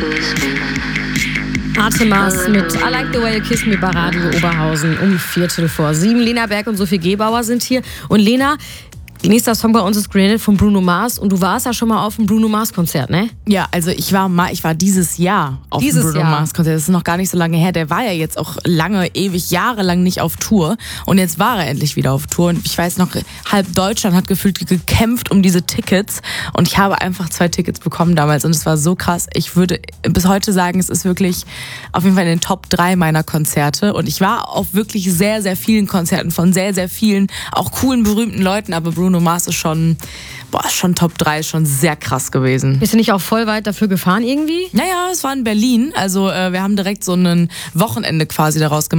Artemas mit I Like the Way You Kiss Me bei Radio Oberhausen um 7:15. Lena Berg und Sophie Gebauer sind hier. Und Lena, nächster Song bei uns ist Grenade von Bruno Mars. Und du warst ja schon mal auf dem Bruno Mars Konzert, ne? Ja, also ich war dieses Jahr auf dem Bruno Mars Konzert. Das ist noch gar nicht so lange her. Der war ja jetzt auch jahrelang nicht auf Tour. Und jetzt war er endlich wieder auf Tour. Und ich weiß noch, halb Deutschland hat gefühlt gekämpft um diese Tickets. Und ich habe einfach 2 Tickets bekommen damals. Und es war so krass. Ich würde bis heute sagen, es ist wirklich auf jeden Fall in den Top 3 meiner Konzerte. Und ich war auf wirklich sehr, sehr vielen Konzerten von sehr, sehr vielen, auch coolen, berühmten Leuten. Aber Bruno Mars ist schon Top 3, schon sehr krass gewesen. Bist du nicht auch voll weit dafür gefahren irgendwie? Naja, es war in Berlin. Also wir haben direkt so ein Wochenende quasi daraus gemacht.